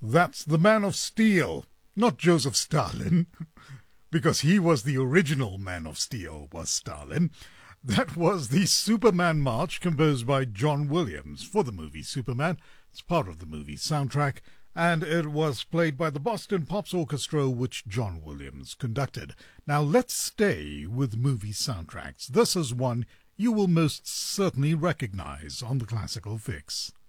That's the Man of Steel, not Joseph Stalin, because he was the original Man of Steel, was Stalin. That was the Superman March composed by John Williams for the movie Superman. It's part of the movie soundtrack, and it was played by the Boston Pops Orchestra, which John Williams conducted. Now let's stay with movie soundtracks. This is one you will most certainly recognize on the Classical Fix.